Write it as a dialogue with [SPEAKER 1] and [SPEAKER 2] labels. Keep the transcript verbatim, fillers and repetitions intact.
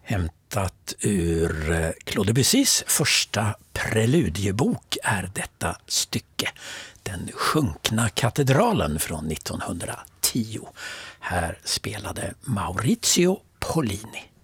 [SPEAKER 1] Hämtat ur Claude Debussys första preludiebok är detta stycke, Den sjunkna katedralen från nittonhundratio. Här spelade Maurizio Pollini.